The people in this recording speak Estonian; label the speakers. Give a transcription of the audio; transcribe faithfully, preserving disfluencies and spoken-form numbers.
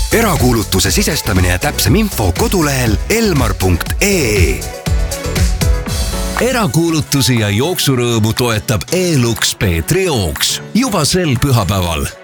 Speaker 1: erakuulutuse sisestamine ja täpsem info kodulehel elmar punkt ee.
Speaker 2: Erakuulutusi ja jooksurõõmu toetab E-Lux Peetri jooks juba sel pühapäeval.